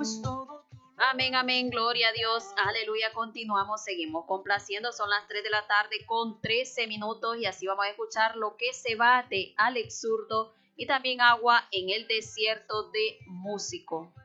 Amén, amén, gloria a Dios, aleluya, continuamos, seguimos complaciendo, son las 3 de la tarde con 13 minutos y así vamos a escuchar Lo que se va de Alex Zurdo y también Agua en el desierto de Músico.